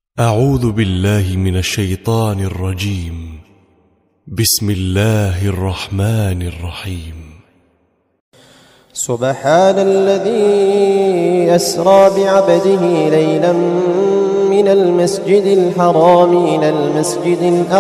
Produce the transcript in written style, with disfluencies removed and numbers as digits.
أعوذ بالله من الشيطان الرجيم. بسم الله الرحمن الرحيم. سبحان الذي أسرى بعبده ليلا من المسجد الحرام إلى المسجد الأقصى